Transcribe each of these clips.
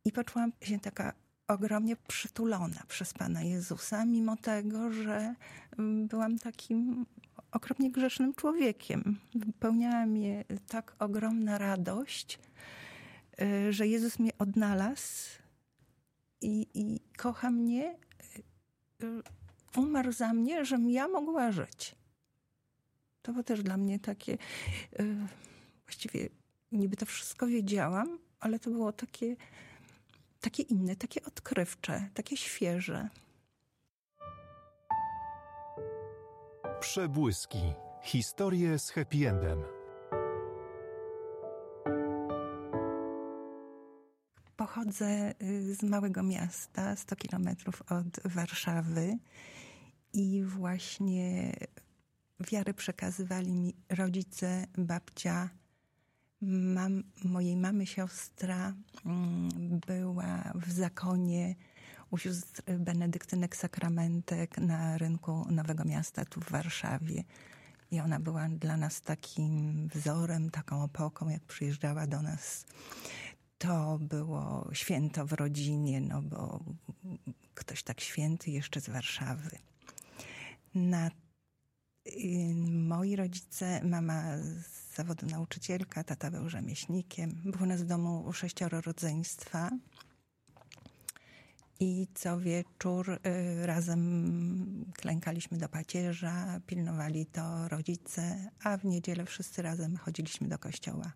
I poczułam się taka ogromnie przytulona przez Pana Jezusa, mimo tego, że byłam takim okropnie grzesznym człowiekiem. Wypełniała mnie tak ogromna radość, że Jezus mnie odnalazł i kocha mnie, umarł za mnie, żebym ja mogła żyć. To było też dla mnie takie, właściwie niby to wszystko wiedziałam, ale to było takie inne, takie odkrywcze, takie świeże. Przebłyski. Historie z happy endem. Pochodzę z małego miasta, 100 kilometrów od Warszawy i właśnie wiarę przekazywali mi rodzice, babcia, mojej mamy siostra była w zakonie u sióstr benedyktynek sakramentek na rynku Nowego Miasta tu w Warszawie. I ona była dla nas takim wzorem, taką opoką, jak przyjeżdżała do nas. To było święto w rodzinie, no bo ktoś tak święty jeszcze z Warszawy. Moi rodzice, mama z zawodu nauczycielka, tata był rzemieślnikiem. Było nas w domu 6 rodzeństwa. I co wieczór razem klękaliśmy do pacierza, pilnowali to rodzice, a w niedzielę wszyscy razem chodziliśmy do kościoła.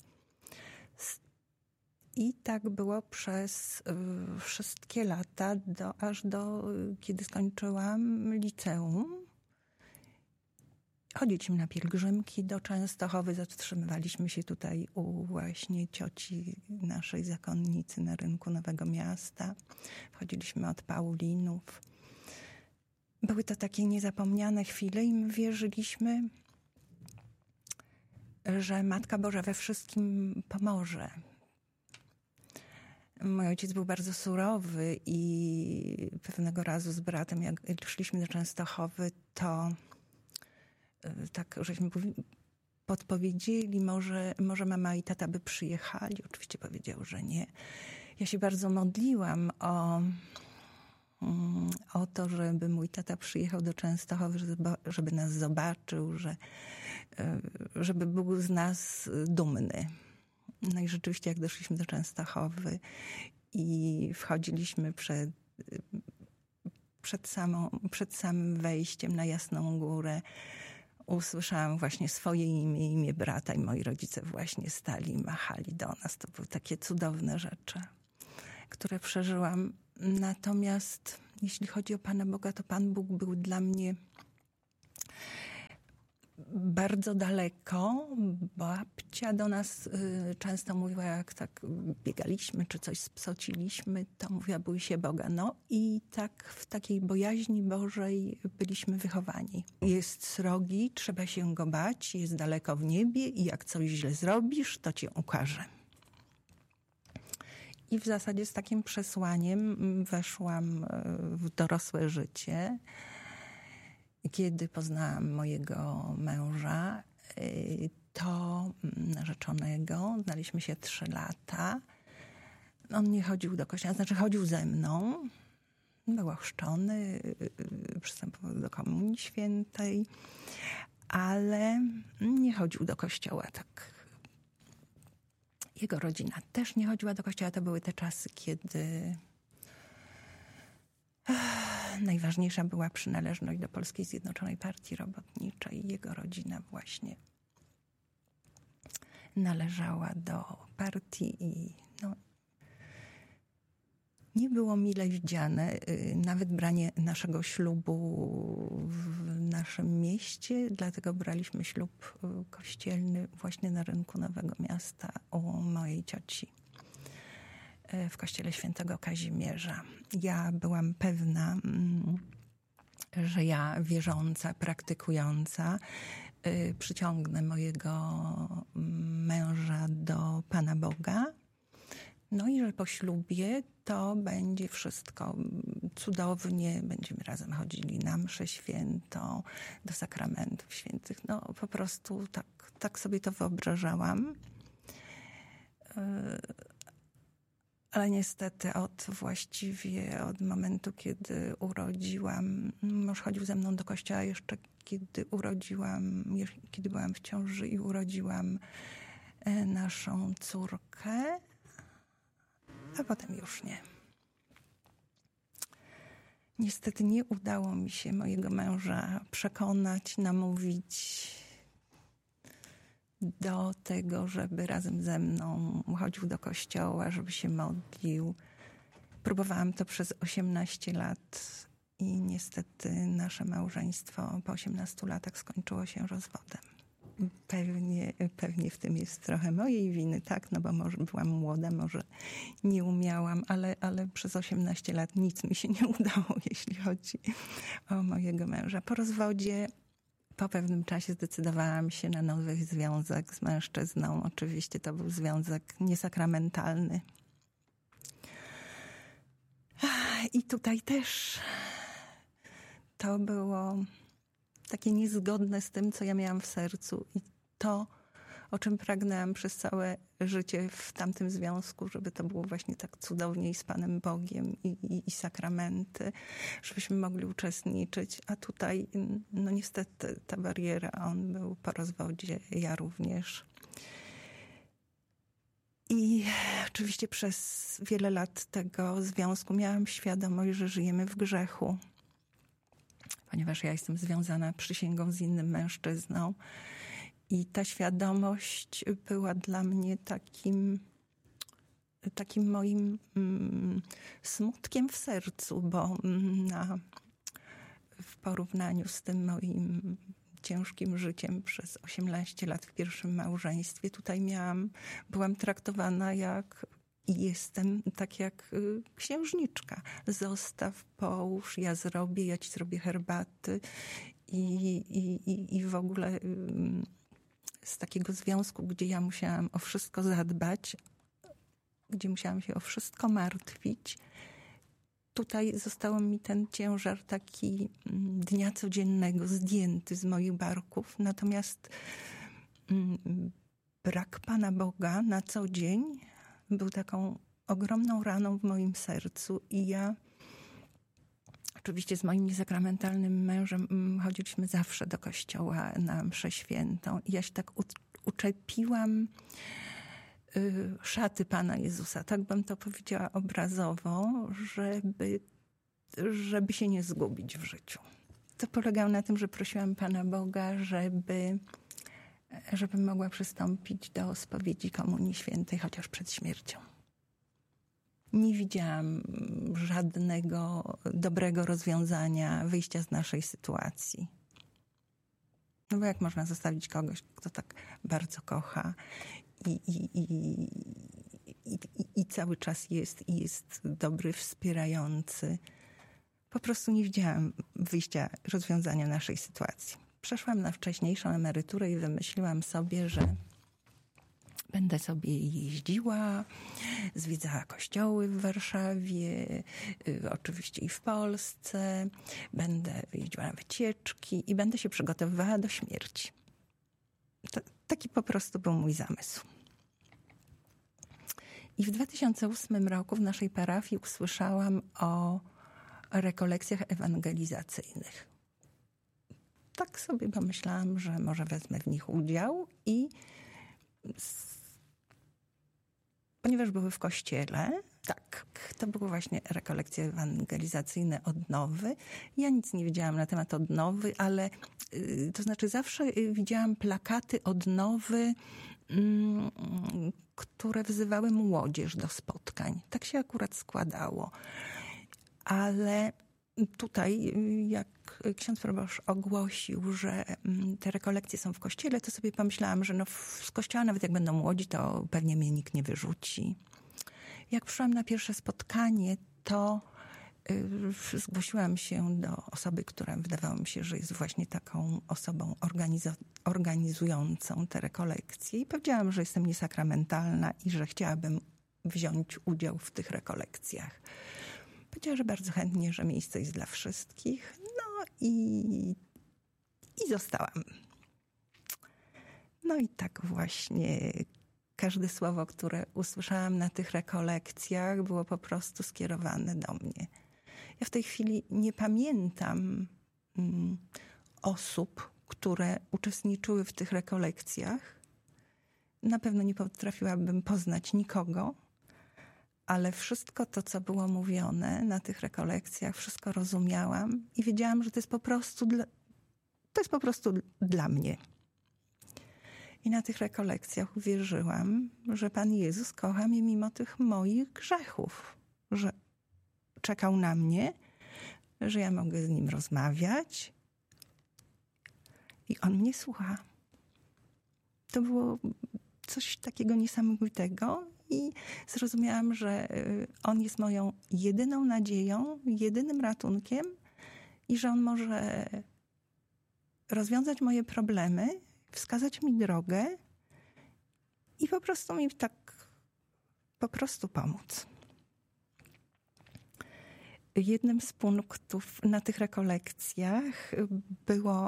I tak było przez wszystkie lata, aż do kiedy skończyłam liceum. Chodziliśmy na pielgrzymki do Częstochowy, zatrzymywaliśmy się tutaj u właśnie cioci naszej zakonnicy na rynku Nowego Miasta. Wchodziliśmy od Paulinów. Były to takie niezapomniane chwile i my wierzyliśmy, że Matka Boża we wszystkim pomoże. Mój ojciec był bardzo surowy i pewnego razu z bratem, jak szliśmy do Częstochowy, to tak, żeśmy podpowiedzieli, może mama i tata by przyjechali. Oczywiście powiedział, że nie. Ja się bardzo modliłam o to, żeby mój tata przyjechał do Częstochowy, żeby nas zobaczył, żeby był z nas dumny. No i rzeczywiście, jak doszliśmy do Częstochowy i wchodziliśmy przed samym wejściem na Jasną Górę, usłyszałam właśnie swoje imię brata i moi rodzice właśnie stali i machali do nas. To były takie cudowne rzeczy, które przeżyłam. Natomiast jeśli chodzi o Pana Boga, to Pan Bóg był dla mnie bardzo daleko. Babcia do nas często mówiła, jak tak biegaliśmy, czy coś spsociliśmy, to mówiła, bój się Boga. No i tak w takiej bojaźni Bożej byliśmy wychowani. Jest srogi, trzeba się go bać, jest daleko w niebie i jak coś źle zrobisz, to cię ukaże. I w zasadzie z takim przesłaniem weszłam w dorosłe życie. Kiedy poznałam mojego męża, to narzeczonego, znaliśmy się 3 lata. On nie chodził do kościoła, znaczy chodził ze mną. Był ochrzczony, przystępował do Komunii Świętej, ale nie chodził do kościoła tak. Jego rodzina też nie chodziła do kościoła. To były te czasy, kiedy najważniejsza była przynależność do Polskiej Zjednoczonej Partii Robotniczej. Jego rodzina właśnie należała do partii i nie było mile widziane nawet branie naszego ślubu w naszym mieście, dlatego braliśmy ślub kościelny właśnie na rynku Nowego Miasta u mojej cioci w kościele świętego Kazimierza. Ja byłam pewna, że ja wierząca, praktykująca przyciągnę mojego męża do Pana Boga. No i że po ślubie to będzie wszystko cudownie, będziemy razem chodzili na mszę świętą, do sakramentów świętych. No po prostu tak sobie to wyobrażałam. Ale niestety właściwie od momentu, kiedy urodziłam, mąż chodził ze mną do kościoła jeszcze kiedy byłam w ciąży i urodziłam naszą córkę, a potem już nie. Niestety nie udało mi się mojego męża przekonać, namówić do tego, żeby razem ze mną chodził do kościoła, żeby się modlił. Próbowałam to przez 18 lat i niestety nasze małżeństwo po 18 latach skończyło się rozwodem. Pewnie w tym jest trochę mojej winy, tak, no bo może byłam młoda, może nie umiałam, ale przez 18 lat nic mi się nie udało, jeśli chodzi o mojego męża. Po rozwodzie po pewnym czasie zdecydowałam się na nowy związek z mężczyzną. Oczywiście to był związek niesakramentalny. I tutaj też to było takie niezgodne z tym, co ja miałam w sercu i to, o czym pragnęłam przez całe życie w tamtym związku, żeby to było właśnie tak cudownie i z Panem Bogiem i sakramenty, żebyśmy mogli uczestniczyć. A tutaj, no niestety, ta bariera, on był po rozwodzie, ja również. I oczywiście przez wiele lat tego związku miałam świadomość, że żyjemy w grzechu, ponieważ ja jestem związana przysięgą z innym mężczyzną. I ta świadomość była dla mnie takim moim smutkiem w sercu, bo w porównaniu z tym moim ciężkim życiem przez 18 lat w pierwszym małżeństwie, tutaj byłam traktowana i jestem tak jak księżniczka. Zostaw, połóż, ja ci zrobię herbaty i w ogóle z takiego związku, gdzie ja musiałam o wszystko zadbać, gdzie musiałam się o wszystko martwić, tutaj został mi ten ciężar taki dnia codziennego zdjęty z moich barków. Natomiast brak Pana Boga na co dzień był taką ogromną raną w moim sercu i ja oczywiście z moim niesakramentalnym mężem chodziliśmy zawsze do kościoła na mszę świętą i ja się tak uczepiłam szaty Pana Jezusa, tak bym to powiedziała obrazowo, żeby się nie zgubić w życiu. To polegało na tym, że prosiłam Pana Boga, żebym mogła przystąpić do spowiedzi Komunii Świętej, chociaż przed śmiercią. Nie widziałam żadnego dobrego rozwiązania wyjścia z naszej sytuacji. No bo jak można zostawić kogoś, kto tak bardzo kocha i cały czas jest dobry, wspierający. Po prostu nie widziałam rozwiązania naszej sytuacji. Przeszłam na wcześniejszą emeryturę i wymyśliłam sobie, że będę sobie jeździła, zwiedzała kościoły w Warszawie, oczywiście i w Polsce. Będę jeździła na wycieczki i będę się przygotowywała do śmierci. Taki po prostu był mój zamysł. I w 2008 roku w naszej parafii usłyszałam o rekolekcjach ewangelizacyjnych. Tak sobie pomyślałam, że może wezmę w nich udział i ponieważ były w kościele, tak, to były właśnie rekolekcje ewangelizacyjne Odnowy. Ja nic nie wiedziałam na temat Odnowy, ale to znaczy zawsze widziałam plakaty Odnowy, które wzywały młodzież do spotkań. Tak się akurat składało. Ale tutaj, jak ksiądz proboszcz ogłosił, że te rekolekcje są w kościele, to sobie pomyślałam, że z kościoła nawet jak będą młodzi, to pewnie mnie nikt nie wyrzuci. Jak przyszłam na pierwsze spotkanie, to zgłosiłam się do osoby, która wydawało mi się, że jest właśnie taką osobą organizującą te rekolekcje i powiedziałam, że jestem niesakramentalna i że chciałabym wziąć udział w tych rekolekcjach. Powiedziała, że bardzo chętnie, że miejsce jest dla wszystkich. No i zostałam. No i tak właśnie każde słowo, które usłyszałam na tych rekolekcjach, było po prostu skierowane do mnie. Ja w tej chwili nie pamiętam osób, które uczestniczyły w tych rekolekcjach. Na pewno nie potrafiłabym poznać nikogo, ale wszystko to, co było mówione na tych rekolekcjach, wszystko rozumiałam i wiedziałam, że to jest po prostu dla mnie. I na tych rekolekcjach uwierzyłam, że Pan Jezus kocha mnie mimo tych moich grzechów, że czekał na mnie, że ja mogę z Nim rozmawiać i On mnie słucha. To było coś takiego niesamowitego i zrozumiałam, że On jest moją jedyną nadzieją, jedynym ratunkiem i że On może rozwiązać moje problemy, wskazać mi drogę i po prostu mi pomóc. Jednym z punktów na tych rekolekcjach było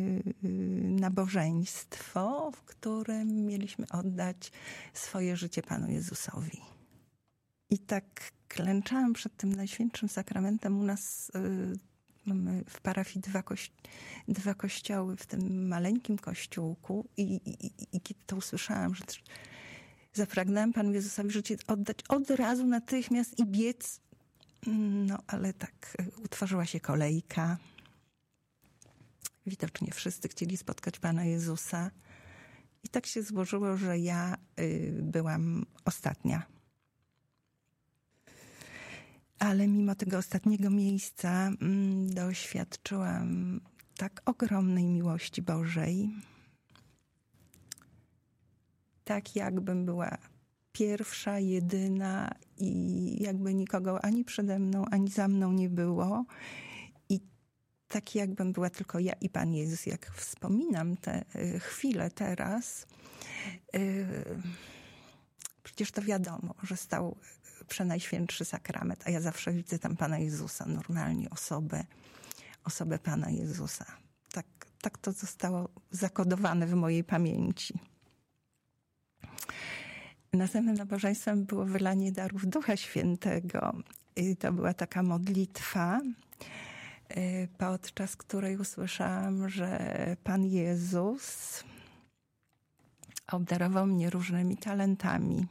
nabożeństwo, w którym mieliśmy oddać swoje życie Panu Jezusowi. I tak klęczałam przed tym Najświętszym Sakramentem. U nas mamy w parafii dwa kościoły w tym maleńkim kościółku i kiedy to usłyszałam, że zapragnęłam Panu Jezusowi życie oddać od razu, natychmiast i biec. No, ale tak utworzyła się kolejka. Widocznie wszyscy chcieli spotkać Pana Jezusa. I tak się złożyło, że ja byłam ostatnia. Ale mimo tego ostatniego miejsca doświadczyłam tak ogromnej miłości Bożej. Tak jakbym była pierwsza, jedyna i jakby nikogo ani przede mną, ani za mną nie było. I tak jakbym była tylko ja i Pan Jezus. Jak wspominam te chwile teraz, przecież to wiadomo, że stał Przenajświętszy Sakrament, a ja zawsze widzę tam Pana Jezusa, normalnie osobę Pana Jezusa. Tak to zostało zakodowane w mojej pamięci. Następnym nabożeństwem było wylanie darów Ducha Świętego. I to była taka modlitwa, podczas której usłyszałam, że Pan Jezus obdarował mnie różnymi talentami.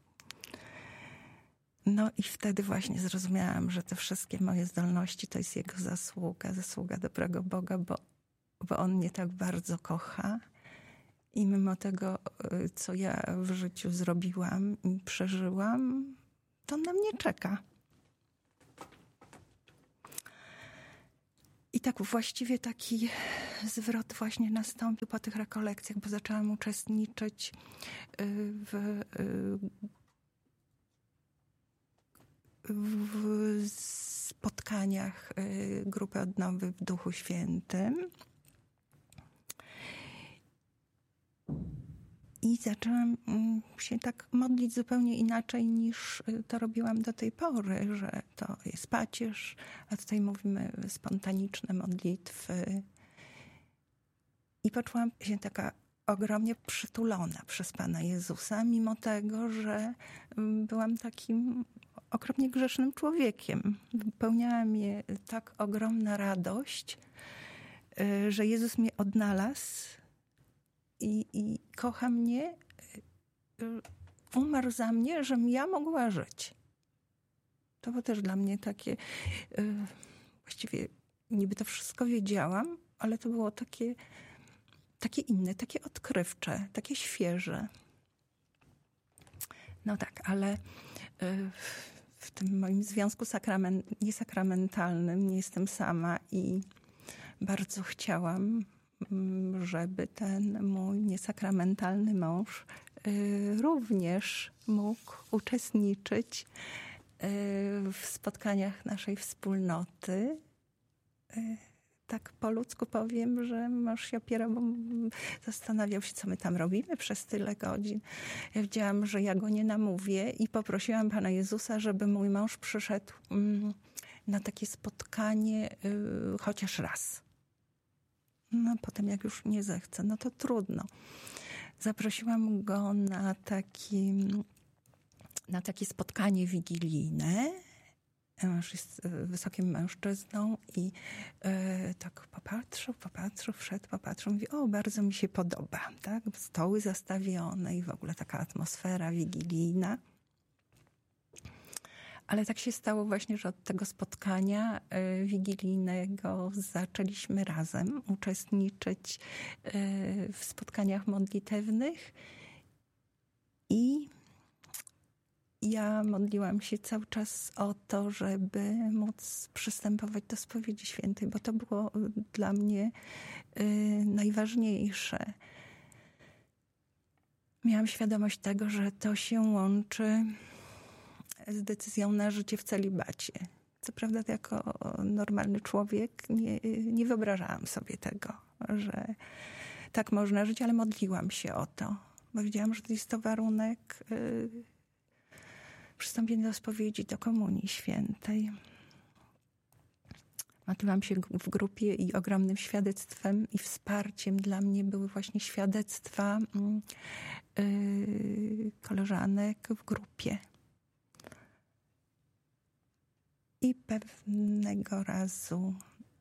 No i wtedy właśnie zrozumiałam, że te wszystkie moje zdolności to jest Jego zasługa dobrego Boga, bo On mnie tak bardzo kocha. I mimo tego, co ja w życiu zrobiłam i przeżyłam, to On na mnie czeka. I tak właściwie taki zwrot właśnie nastąpił po tych rekolekcjach, bo zaczęłam uczestniczyć w spotkaniach Grupy Odnowy w Duchu Świętym. I zaczęłam się tak modlić zupełnie inaczej niż to robiłam do tej pory, że to jest pacierz, a tutaj mówimy spontaniczne modlitwy. I poczułam się taka ogromnie przytulona przez Pana Jezusa, mimo tego, że byłam takim okropnie grzesznym człowiekiem. Wypełniała mnie tak ogromna radość, że Jezus mnie odnalazł i kocha mnie, umarł za mnie, żebym ja mogła żyć. To było też dla mnie takie, właściwie niby to wszystko wiedziałam, ale to było takie inne, takie odkrywcze, takie świeże. No tak, ale w tym moim związku niesakramentalnym nie jestem sama i bardzo chciałam, żeby ten mój niesakramentalny mąż również mógł uczestniczyć w spotkaniach naszej wspólnoty. Tak po ludzku powiem, że mąż się opierał, bo zastanawiał się, co my tam robimy przez tyle godzin. Ja wiedziałam, że ja go nie namówię i poprosiłam Pana Jezusa, żeby mój mąż przyszedł na takie spotkanie chociaż raz. No potem jak już nie zechce, no to trudno. zaprosiłam go na takie spotkanie wigilijne. Mąż jest wysokim mężczyzną i tak popatrzył, wszedł, mówi, o, bardzo mi się podoba, tak? Stoły zastawione i w ogóle taka atmosfera wigilijna. Ale tak się stało właśnie, że od tego spotkania wigilijnego zaczęliśmy razem uczestniczyć w spotkaniach modlitewnych i ja modliłam się cały czas o to, żeby móc przystępować do spowiedzi świętej, bo to było dla mnie najważniejsze. Miałam świadomość tego, że to się łączy z decyzją na życie w celibacie. Co prawda jako normalny człowiek nie wyobrażałam sobie tego, że tak można żyć, ale modliłam się o to, bo wiedziałam, że to jest to warunek przystąpienia do spowiedzi, do komunii świętej. Modliłam się w grupie i ogromnym świadectwem i wsparciem dla mnie były właśnie świadectwa koleżanek w grupie. I pewnego razu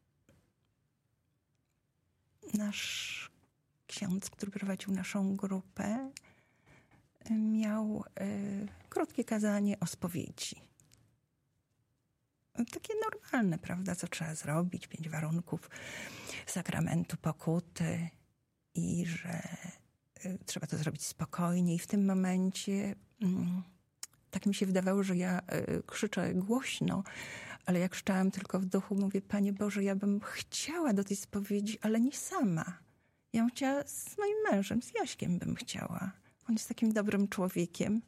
nasz ksiądz, który prowadził naszą grupę, miał krótkie kazanie o spowiedzi. Takie normalne, prawda, co trzeba zrobić, 5 warunków sakramentu pokuty i że trzeba to zrobić spokojnie. I w tym momencie tak mi się wydawało, że ja krzyczę głośno, ale jak krzyczałam tylko w duchu, mówię, Panie Boże, ja bym chciała do tej spowiedzi, ale nie sama. Ja bym chciała z moim mężem, z Jaśkiem bym chciała. On jest takim dobrym człowiekiem.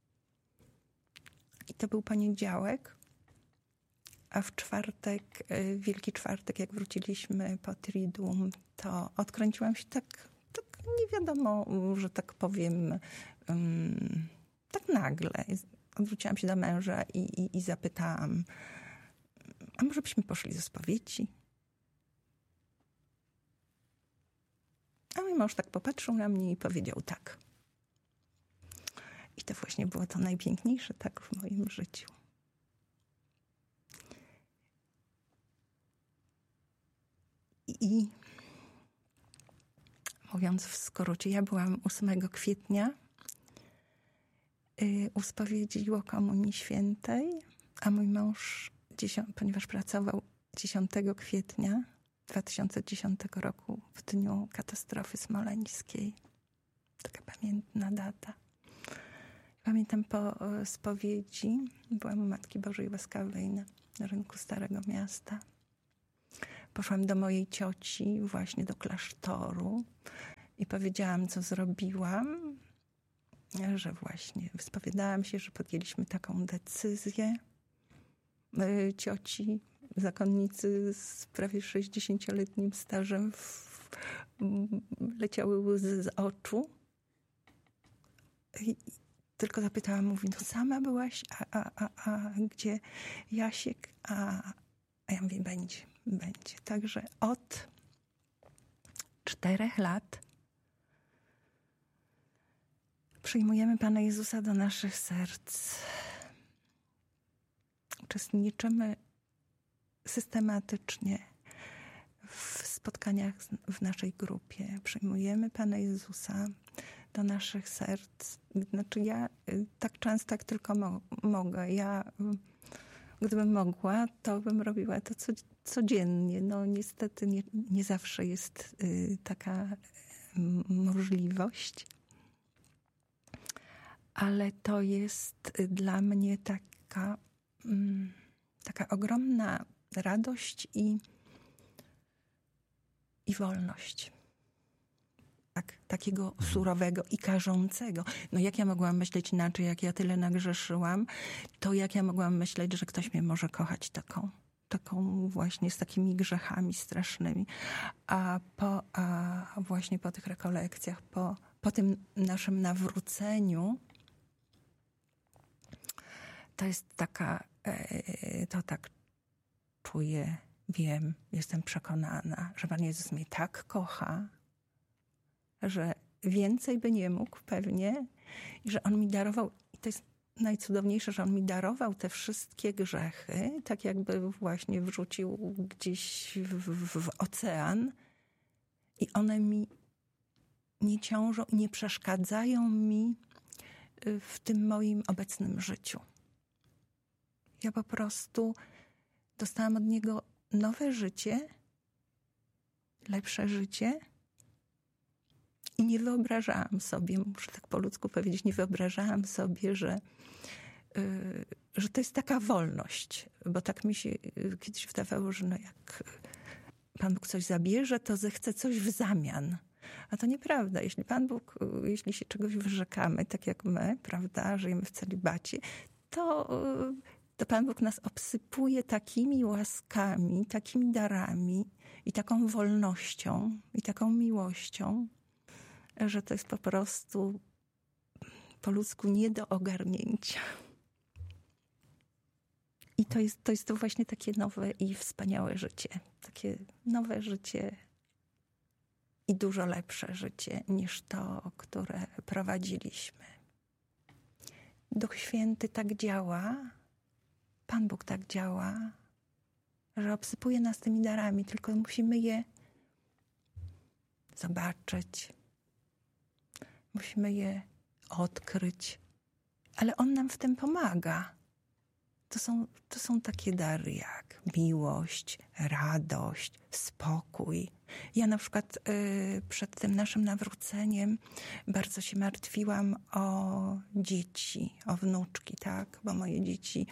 I to był poniedziałek, a w czwartek, Wielki Czwartek, jak wróciliśmy po Triduum, to odkręciłam się tak nie wiadomo, że tak powiem, tak nagle. Odwróciłam się do męża i zapytałam, a może byśmy poszli do spowiedzi? A mój mąż tak popatrzył na mnie i powiedział tak. I to właśnie było to najpiękniejsze tak w moim życiu. I mówiąc w skrócie, ja byłam 8 kwietnia u spowiedzi o Komunii Świętej, a mój mąż, ponieważ pracował 10 kwietnia 2010 roku, w dniu katastrofy smoleńskiej. Taka pamiętna data. Pamiętam po spowiedzi, byłam u Matki Bożej Łaskawej na rynku Starego Miasta. Poszłam do mojej cioci, właśnie do klasztoru i powiedziałam, co zrobiłam, że właśnie wyspowiadałam się, że podjęliśmy taką decyzję. Cioci, zakonnicy z prawie 60-letnim stażem leciały łzy z oczu. I tylko zapytałam, mówi, no sama byłaś, a gdzie Jasiek? A ja mówię, będzie. Także od 4 lat przyjmujemy Pana Jezusa do naszych serc. Uczestniczymy systematycznie w spotkaniach w naszej grupie. Przyjmujemy Pana Jezusa do naszych serc. Znaczy ja tak często, jak tylko mogę. Ja, gdybym mogła, to bym robiła to codziennie. No niestety nie zawsze jest taka możliwość. Ale to jest dla mnie taka ogromna radość i wolność. Takiego surowego i karzącego. No jak ja mogłam myśleć inaczej, jak ja tyle nagrzeszyłam, to jak ja mogłam myśleć, że ktoś mnie może kochać taką właśnie z takimi grzechami strasznymi. A właśnie po tych rekolekcjach, po tym naszym nawróceniu, to jest to tak czuję, wiem, jestem przekonana, że Pan Jezus mnie tak kocha, że więcej by nie mógł pewnie i że On mi darował, i to jest najcudowniejsze, że On mi darował te wszystkie grzechy, tak jakby właśnie wrzucił gdzieś w ocean i one mi nie ciążą, nie przeszkadzają mi w tym moim obecnym życiu. Ja po prostu dostałam od Niego nowe życie, lepsze życie i nie wyobrażałam sobie, muszę tak po ludzku powiedzieć, nie wyobrażałam sobie, że to jest taka wolność, bo tak mi się kiedyś wydawało, że no jak Pan Bóg coś zabierze, to zechce coś w zamian. A to nieprawda. Jeśli Pan Bóg, jeśli się czegoś wyrzekamy, tak jak my, prawda, żyjemy w celibacie, to Pan Bóg nas obsypuje takimi łaskami, takimi darami i taką wolnością i taką miłością, że to jest po prostu po ludzku nie do ogarnięcia. I to jest to właśnie takie nowe i wspaniałe życie. Takie nowe życie i dużo lepsze życie niż to, które prowadziliśmy. Duch Święty tak działa, Pan Bóg tak działa, że obsypuje nas tymi darami, tylko musimy je zobaczyć, musimy je odkryć, ale On nam w tym pomaga. To są takie dary jak miłość, radość, spokój. Ja na przykład przed tym naszym nawróceniem bardzo się martwiłam o dzieci, o wnuczki, tak? Bo moje dzieci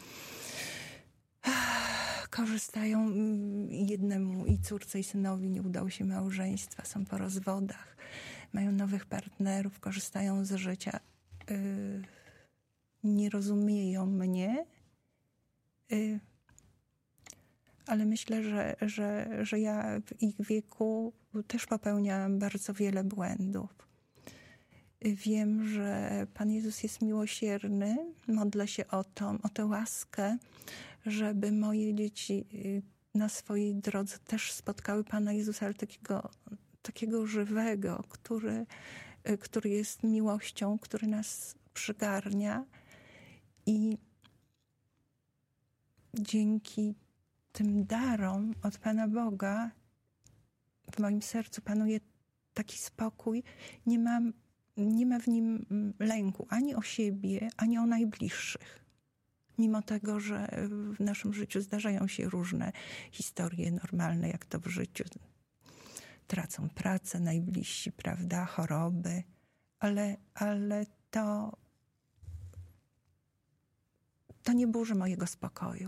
korzystają, jednemu i córce i synowi nie udało się małżeństwa, są po rozwodach, mają nowych partnerów, korzystają z życia, nie rozumieją mnie, ale myślę, że ja w ich wieku też popełniałam bardzo wiele błędów. Wiem, że Pan Jezus jest miłosierny. Modlę się o tę łaskę, żeby moje dzieci na swojej drodze też spotkały Pana Jezusa, ale takiego żywego, który jest miłością, który nas przygarnia i dzięki tym darom od Pana Boga w moim sercu panuje taki spokój. Nie ma w nim lęku ani o siebie, ani o najbliższych. Mimo tego, że w naszym życiu zdarzają się różne historie normalne, jak to w życiu. Tracą pracę najbliżsi, prawda, choroby, ale to nie burzy mojego spokoju.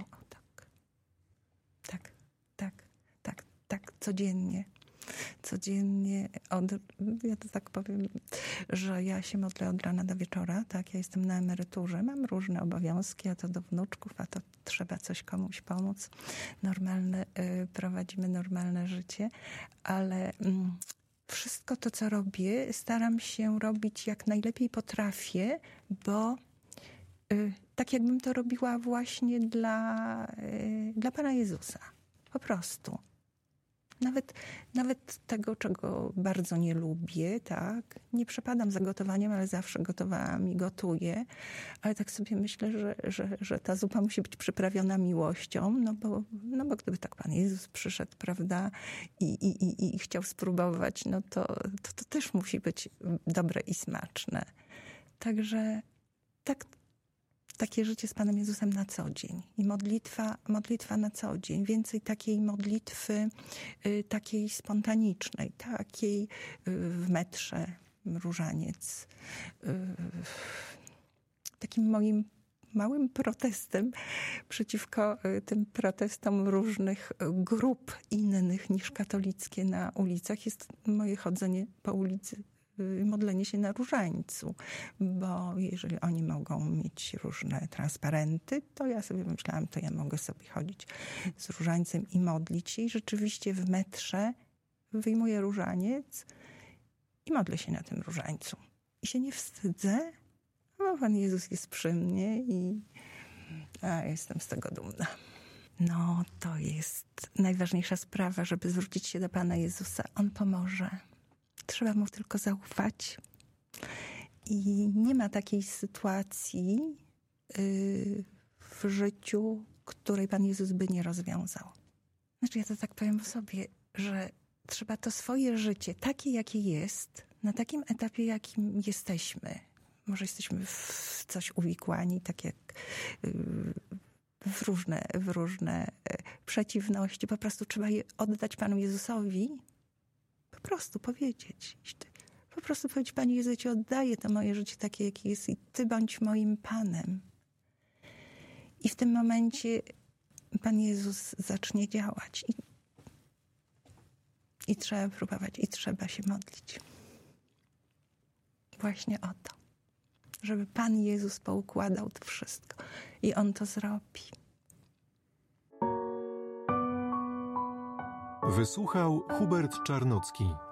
Tak, codziennie. Ja to tak powiem, że ja się modlę od rana do wieczora, tak, ja jestem na emeryturze, mam różne obowiązki, a to do wnuczków, a to trzeba coś komuś pomóc. Prowadzimy normalne życie, ale wszystko to, co robię, staram się robić jak najlepiej potrafię, bo tak jakbym to robiła właśnie dla Pana Jezusa. Po prostu. Nawet tego, czego bardzo nie lubię, tak? Nie przepadam za gotowaniem, ale zawsze gotowałam i gotuję. Ale tak sobie myślę, że ta zupa musi być przyprawiona miłością, no bo gdyby tak Pan Jezus przyszedł, prawda, i chciał spróbować, no to też musi być dobre i smaczne. Także takie życie z Panem Jezusem na co dzień i modlitwa na co dzień. Więcej takiej modlitwy, takiej spontanicznej, takiej w metrze, różaniec. Takim moim małym protestem przeciwko tym protestom różnych grup innych niż katolickie na ulicach jest moje chodzenie po ulicy, modlenie się na różańcu, bo jeżeli oni mogą mieć różne transparenty, to ja sobie myślałam, to ja mogę sobie chodzić z różańcem i modlić się i rzeczywiście w metrze wyjmuję różaniec i modlę się na tym różańcu. I się nie wstydzę, bo Pan Jezus jest przy mnie i jestem z tego dumna. No, to jest najważniejsza sprawa, żeby zwrócić się do Pana Jezusa. On pomoże. Trzeba Mu tylko zaufać I nie ma takiej sytuacji w życiu, której Pan Jezus by nie rozwiązał. Znaczy, ja to tak powiem o sobie, że trzeba to swoje życie, takie jakie jest, na takim etapie, jakim jesteśmy. Może jesteśmy w coś uwikłani, tak jak w różne przeciwności. Po prostu trzeba je oddać Panu Jezusowi. Po prostu powiedzieć. Po prostu powiedzieć: Panie Jezu, ja Ci oddaję to moje życie takie, jakie jest i Ty bądź moim Panem. I w tym momencie Pan Jezus zacznie działać. I trzeba próbować, i trzeba się modlić. Właśnie o to. Żeby Pan Jezus poukładał to wszystko. I On to zrobi. Wysłuchał Hubert Czarnocki.